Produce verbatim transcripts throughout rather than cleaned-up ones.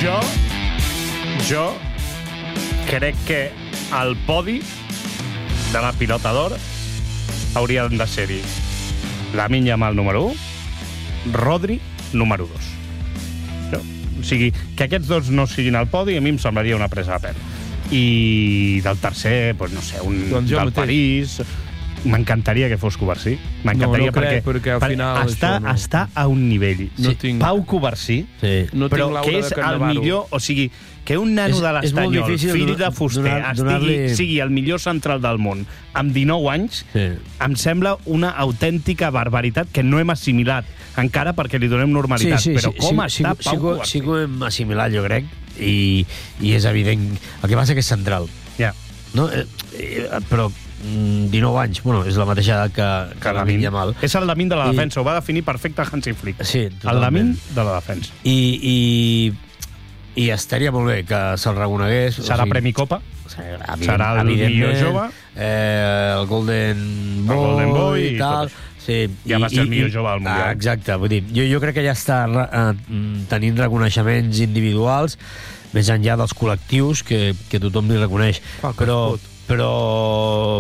Jo, jo crec que el podi de la pilota d'or haurien de ser-hi Lamine Yamal número u, Rodri número dos. Jo, o sigui, que aquests dos no siguin al podi a mi em semblaria una presa de pèl. I del tercer, pues, no sé, un doncs del mateix. París. M'encantaria que fos Covarsí. M'encantaria no, no crec, perquè, perquè al perquè final està, això no. està a un nivell. No Sí, tinc- Pau Covarsí, Sí. No però tinc l'aura que és de el Cannavaro. millor... O sigui, que un nano És- de és molt l'Estanyol, difícil fill donar- de fuster, donar- estigui, donar-li- sigui el millor central del món amb dinou anys, Sí. em sembla una autèntica barbaritat que no hem assimilat encara perquè li donem normalitat. Però com sí, està sí, Pau sí, Covarsí? sí que ho hem assimilat, jo crec, i, i és evident. El que passa que és central. Ja. No? Eh, eh, però mm, dinou anys, bueno, és la mateixa edat que, que Lamine Yamal. És el Lamine de la I- defensa, ho va definir perfecte Hansi Flick. Sí, el totalment. Lamine de la defensa. I, i, i estaria molt bé que se'l reconegués. Serà o sigui, Premi Copa? Serà, Serà el millor jove? Eh, el Golden Boy, El Golden Boy i i tal. tot Sí, Ja va ser el millor jove del Mundial. Ah, exacte, vull dir, jo, jo crec que ja està eh, tenint reconeixements individuals més enllà dels col·lectius que, que tothom li reconeix. Ah, que però, es pot. però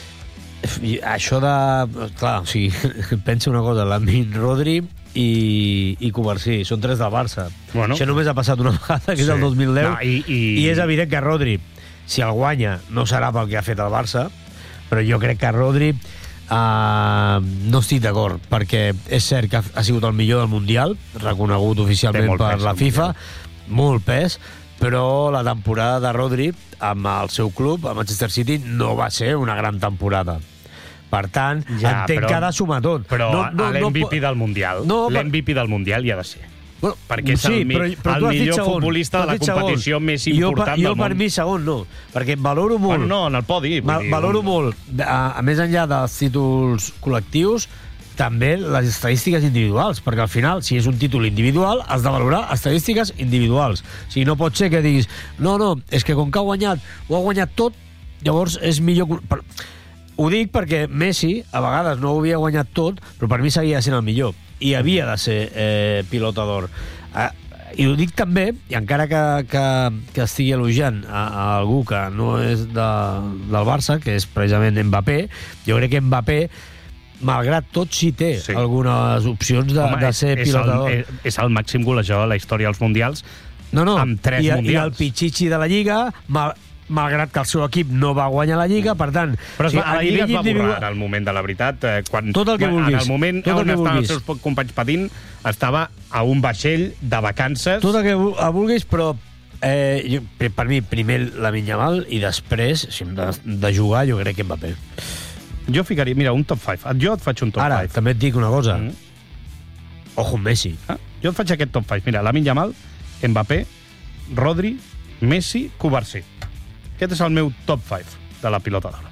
i això de... Clar, o sigui, pensa una cosa, Lamine, Rodri i, i Covarsí, són tres del Barça. Bueno. Això només ha passat una vegada, que és Sí. el dos mil deu, No, i- i- i és evident que Rodri, si el guanya, no serà pel que ha fet el Barça, però jo crec que Rodri uh, no estic d'acord, perquè és cert que ha, ha sigut el millor del Mundial, reconegut Té oficialment molt per pes, la el FIFA, Mundial. molt pes, però la temporada de Rodri amb el seu club, a Manchester City, no va ser una gran temporada. Per tant, Ja, entenc però- que ha de sumar tot. Però no, no, l'M V P no, del Mundial, No, per- l'M V P del Mundial hi ha de ser. Bueno, Perquè és el mi- el tu has dit millor segon, futbolista de tu la has dit segon. competició més Jo important per, del jo per món. mi segon no, perquè valoro molt. Bueno, no, en el podi. vull Va, dir, valoro un- molt, a, a més enllà dels títols col·lectius, també les estadístiques individuals, perquè al final, si és un títol individual, has de valorar estadístiques individuals. O sigui, no pot ser que diguis, no, no, és que com que ha guanyat, ho ha guanyat tot, llavors és millor... que- Per... Ho dic perquè Messi, a vegades, no ho havia guanyat tot, però per mi seguia sent el millor. I havia de ser eh, pilota d'or. Eh, I ho dic també, i encara que, que, que estigui elogiant a, a algú que no és de, del Barça, que és precisament Mbappé, jo crec que Mbappé, malgrat tot, sí té Sí. sí. algunes opcions de, Home, de és- ser és pilota el- d'or. és- És el màxim golejador de la història dels Mundials. No, no, amb tres I, i el mundials. pitxitxi de la Lliga, mal, malgrat que el seu equip no va guanyar la Lliga, per tant... Però es o sigui, va, a la a Lliga es nivell va borrar individual- en el moment de la veritat. Eh, quan, Tot el que quan- vulguis. En el moment Tot el on que estaven els vulguis. seus companys patint, estava a un vaixell de vacances. Tot el que vul- vulguis, però eh, jo, per, per mi, primer Lamine Yamal i després, si hem de, de jugar, jo crec que Mbappé. Jo ficaria, mira, un top cinc. Jo et faig un top Ara, cinc. també et dic una cosa. Mm. Ojo amb Messi. Ah, jo et faig aquest top cinc. Mira, Lamine Yamal, Mbappé, Rodri, Messi, Covarsí. Aquest és el meu top cinc de la pilota d'or.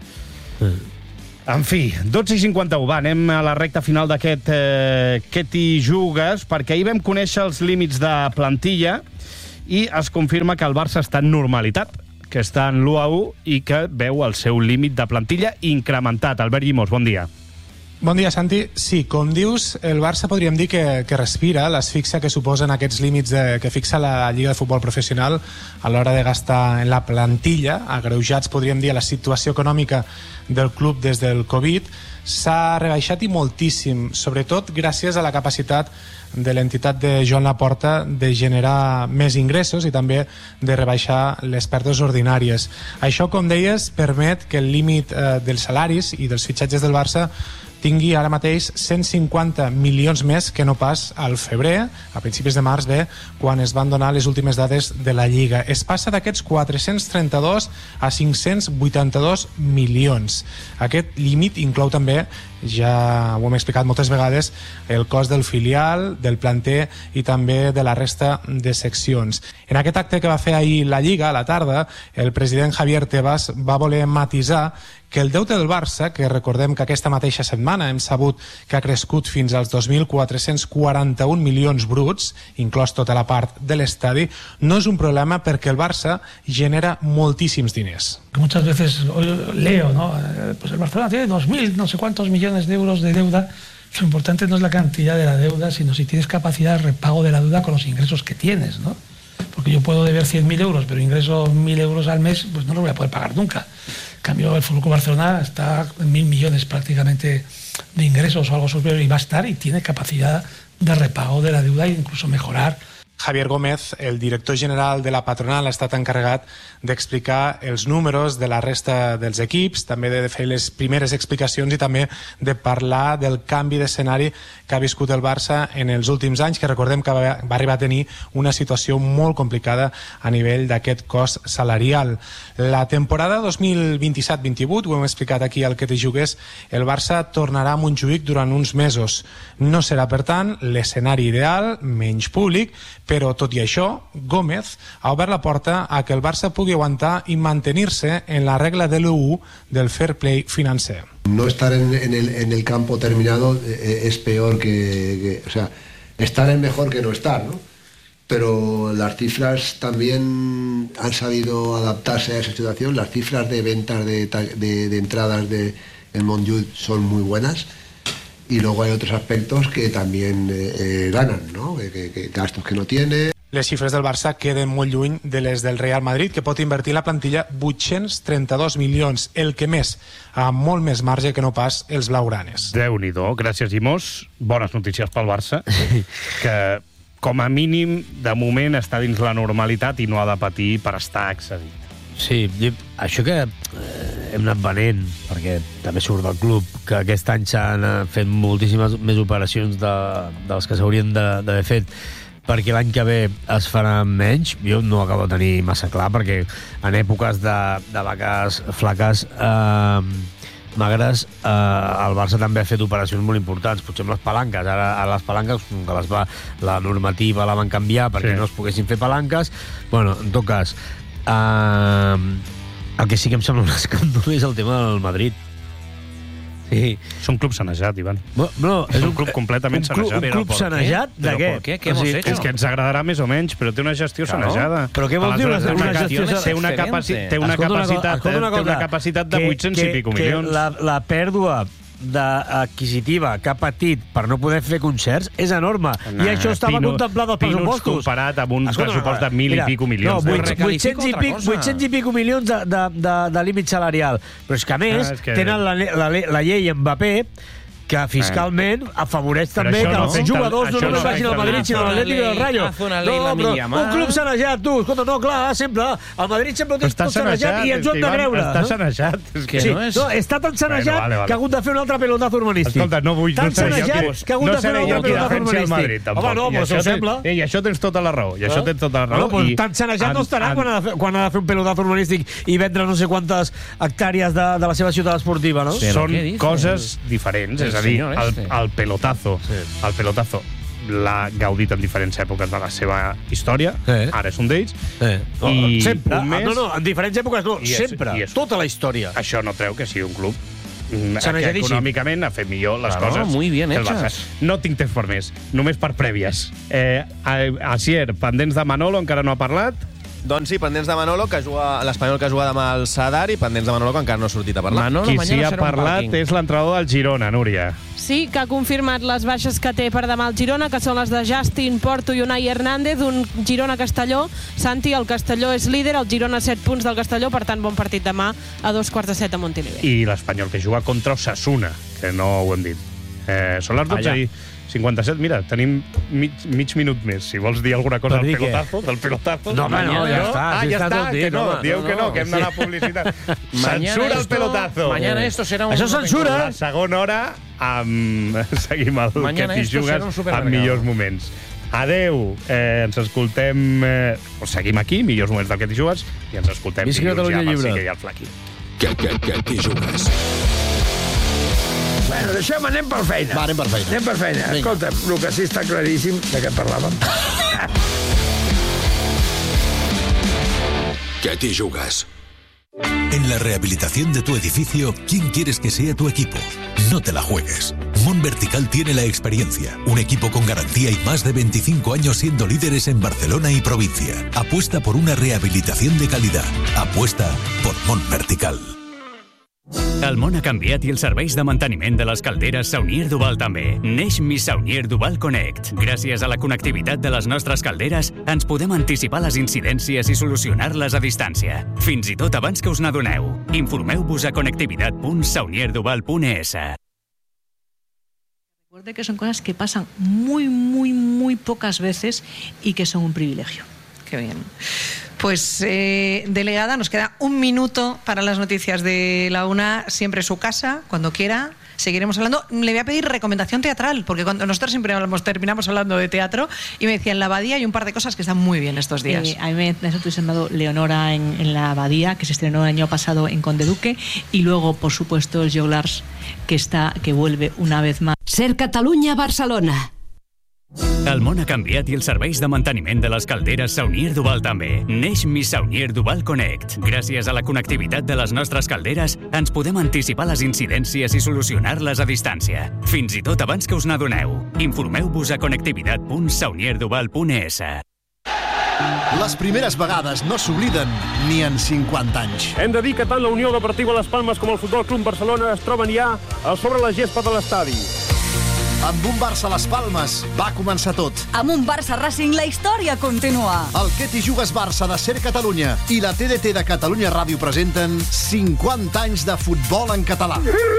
Mm. En fi, dotze i cinquanta-u, va, anem a la recta final d'aquest eh, Què t'hi jugues, perquè ahir vam conèixer els límits de plantilla i es confirma que el Barça està en normalitat, que està en l'u a u i que veu el seu límit de plantilla incrementat. Albert Llimós, bon dia. Bon dia, Santi. Sí, com dius, el Barça podríem dir que, que respira l'asfíxia que suposen aquests límits de, que fixa la Lliga de Futbol Professional a l'hora de gastar en la plantilla, agreujats, podríem dir, a la situació econòmica del club des del Covid. S'ha rebaixat i moltíssim, sobretot gràcies a la capacitat de l'entitat de Joan Laporta de generar més ingressos i també de rebaixar les pèrdues ordinàries. Això, com deies, permet que el límit eh, dels salaris i dels fitxatges del Barça tingui ara mateix cent cinquanta milions més que no pas al febrer, a principis de març, bé, quan es van donar les últimes dades de la Lliga. Es passa d'aquests quatre-cents trenta-dos a cinc-cents vuitanta-dos milions. Aquest límit inclou també, ja ho hem explicat moltes vegades, el cost del filial, del planter i també de la resta de seccions. En aquest acte que va fer ahir la Lliga, a la tarda, el president Javier Tebas va voler matisar que el deute del Barça, que recordem que aquesta mateixa setmana hem sabut que ha crescut fins als dos mil quatre-cents quaranta-un milions bruts, inclòs tota la part de l'estadi, no és un problema perquè el Barça genera moltíssims diners. Muchas veces leo, ¿no? Pues el Barcelona tiene dos mil, no sé cuántos millones de euros de deuda. Lo importante no es la cantidad de la deuda, sino si tienes capacidad de repago de la deuda con los ingresos que tienes, ¿no? porque yo puedo deber cien mil euros, pero ingreso mil euros al mes, pues no lo voy a poder pagar nunca. En cambio, el F C Barcelona está en mil millones prácticamente de ingresos o algo superior, y va a estar y tiene capacidad de repago de la deuda e incluso mejorar. Javier Gómez, el director general de la patronal, ha estat encarregat d'explicar els números de la resta dels equips, també de fer les primeres explicacions i també de parlar del canvi d'escenari que ha viscut el Barça en els últims anys, que recordem que va, va arribar a tenir una situació molt complicada a nivell d'aquest cost salarial. La temporada dos mil vint-i-set vint-i-vuit, ho hem explicat aquí al Que te jugues, el Barça tornarà a Montjuïc durant uns mesos. No serà, per tant, l'escenari ideal, menys públic, però tot i això, Gómez ha obert la porta a que el Barça pugui aguantar i mantenir-se en la regla de l'U U del fair play financer. No estar en, en, el, en el campo terminado eh, es peor que, que... O sea, estar es mejor que no estar, ¿no? Pero las cifras también han sabido adaptarse a esa situación. Las cifras de ventas de, de, de entradas de el Montjuïc son muy buenas. Y luego hay otros aspectos que también eh, ganan, ¿no? Que, que, que gastos que no tiene. Les xifres del Barça queden molt lluny de les del Real Madrid, que pot invertir la plantilla vuit-cents trenta-dos milions, el que més, amb molt més marge que no pas els blaugranes. Déu-n'hi-do, gràcies, Imós. Bones notícies pel Barça, que com a mínim, de moment, està dins la normalitat i no ha de patir per estar excedit. Sí, això que eh, hem anat venent, perquè també surt del club, que aquest any s'han fet moltíssimes més operacions de, de les que s'haurien d'haver fet, perquè l'any que ve es farà menys. Jo no ho acabo de tenir massa clar, perquè en èpoques de, de vaques flaques eh, magres, eh, el Barça també ha fet operacions molt importants, potser amb les palanques. Ara a les palanques, com que les va, la normativa la van canviar perquè sí. no es poguessin fer palanques. Bueno, en tot cas, Uh, el que sí que em sembla un escàndol és el tema del Madrid. Sí. És un club sanejat, Ivan. No, no, és un club completament un club, sanejat. Un club sanejat? De què? què? Què hemos hecho? És que ens agradarà més o menys, però té una gestió claro. sanejada. Però què vols dir una, una gestió sanejada? Té una, capaci té una capacitat, té una capacitat de vuit-cents i pico milions. La, la pèrdua adquisitiva que ha patit per no poder fer concerts és enorme. No, I això estava Pino, contemplat als pressupostos. Pinos comparat amb un Escolta, pressupost de mil mira, i pico milions. No, vuit-cents i pico, vuit-cents i pico milions de, de, de, de límit salarial. Però és que, a més, ah, que... tenen la, la, la llei Mbappé que fiscalment afavoreix també que els no jugadors no només vagin al Madrid sinó a l'Atlético del Rayo. No, però un club sanejat, tu. Escolta, no, clar, sempre. El Madrid sempre ho té tot sanejat i ens ho hem de creure. Està sanejat. Sí, no, està tan sanejat que ha hagut de fer un altre pelotazo urbanístic. Escolta, no vull... Tan sanejat que ha hagut de fer un altre pelotazo urbanístic. Home, no, però això sembla... I això tens tota la raó. I això tens tota la raó. Tan sanejat no estarà quan ha de fer un pelotazo urbanístic i vendre no sé quantes hectàrees de la seva ciutat esportiva, no? Són coses diferents, és a dir, el pelotazo, sí. el pelotazo l'ha gaudit en diferents èpoques de la seva història, eh. ara és un d'ells, eh. no, i sempre, un mes... no, no, en diferents èpoques no, és, sempre, és, tota la història. Això no treu que sigui un club que econòmicament ha fet millor les claro, coses muy bien hechas. No tinc temps per més, només per prèvies. Eh, Asier, pendents de Manolo, encara no ha parlat. Doncs sí, pendents de Manolo, que juga l'Espanyol que juga demà al Sadar, i pendents de Manolo, que encara no ha sortit a parlar. Manolo, qui sí ha parlat és l'entrenador del Girona, Núria. Sí, que ha confirmat les baixes que té per demà el Girona, que són les de Justin, Porto i Unai Hernández, un Girona-Castelló. Santi, el Castelló és líder, el Girona set punts del Castelló, per tant, bon partit demà a dos quarts de set a Montilivi. I l'Espanyol que juga contra Osasuna, que no ho hem dit. Eh, són les dotze i cinquanta-set, mira, tenim mig, mig minut més. Si vols dir alguna cosa del pelotazo, del pelotazo... No, home, no, ja està. Ah, ja està, que no, dieu que no, que hem d'anar a publicitat. Censura el pelotazo. Mañana esto será un... Això censura. La segona hora, amb... seguim el que t'hi jugues amb millors moments. Adeu, eh, ens escoltem... Eh, o seguim aquí, millors moments del que t'hi jugues, i ens escoltem dilluns ja amb el Sique i el Flaqui. Que, que, que t'hi jugues. Bueno, deixem, anem per feina. Va, anem per feina. Anem per feina. Vinga. Escolta'm, el que sí està claríssim, de què parlàvem. ¿Qué te jugas? En la rehabilitación de tu edificio, ¿quién quieres que sea tu equipo? No te la juegues. Mon Vertical tiene la experiencia, un equipo con garantía y más de veinticinco años siendo líderes en Barcelona y provincia. Apuesta por una rehabilitación de calidad. Apuesta por Mon Vertical. El món ha canviat i els serveis de manteniment de les calderes Saunier Duval també. Neix Mi Saunier Duval Connect. Gràcies a la connectivitat de les nostres calderes, ens podem anticipar les incidències i solucionar-les a distància. Fins i tot abans que us n'adoneu. Informeu-vos a connectivitat punt saunier duval punt es. Recuerde que son cosas que pasan muy, muy, muy pocas veces y que son un privilegio. Qué bien. Pues, eh, delegada, nos queda un minuto para las noticias de la una. Siempre su casa, cuando quiera. Seguiremos hablando. Le voy a pedir recomendación teatral, porque cuando nosotros siempre hablamos, terminamos hablando de teatro, y me decían La Abadía y un par de cosas que están muy bien estos días. Eh, a mí me ha entusiasmado Leonora en, en La Abadía, que se estrenó el año pasado en Conde Duque, y luego, por supuesto, el Joglars, que, está, que vuelve una vez más. Ser Catalunya, Barcelona. El món ha canviat i els serveis de manteniment de les calderes Saunier Duval també. Neix Mi Saunier Duval Connect. Gràcies a la connectivitat de les nostres calderes, ens podem anticipar les incidències i solucionar-les a distància. Fins i tot abans que us n'adoneu. Informeu-vos a connectivitat punt saunier duval punt es. Les primeres vegades no s'obliden ni en cinquanta anys. Hem de dir que tant la Unió Deportiva Les Palmes com el Futbol Club Barcelona es troben ja a sobre la gespa de l'estadi. Amb un Barça a les Palmes va començar tot. Amb un Barça Racing la història continua. El Què t'hi jugues Barça de Ser Catalunya i la T D T de Catalunya Ràdio presenten cinquanta anys de futbol en català.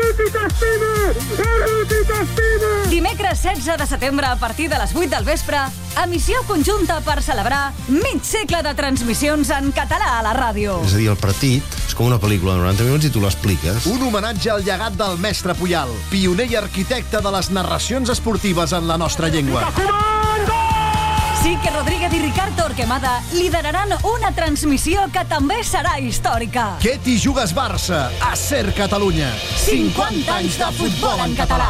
Dimecres setze de setembre a partir de les vuit del vespre, emissió conjunta per celebrar mig segle de transmissions en català a la ràdio. És a dir, el partit és com una pel·lícula de noranta minuts i tu l'expliques. Un homenatge al llegat del mestre Puyal, pioner i arquitecte de les narracions esportives en la nostra llengua. Sique Rodríguez i Ricard Torquemada lideraran una transmissió que també serà històrica. Què t'hi jugues Barça a Ser Catalunya? cinquanta anys de futbol en català.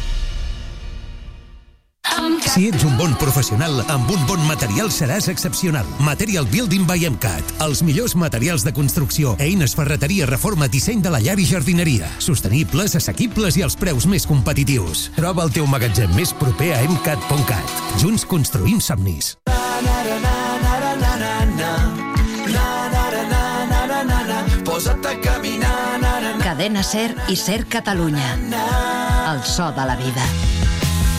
Si ets un bon professional, amb un bon material seràs excepcional. Material Building by MCAT. Els millors materials de construcció, eines, ferreteria, reforma, disseny de la llar i jardineria. Sostenibles, assequibles i als preus més competitius. Troba el teu magatzem més proper a emcat punt cat. Junts construïm somnis. Posa't a caminar. Cadena Ser i Ser Catalunya. El so de la vida.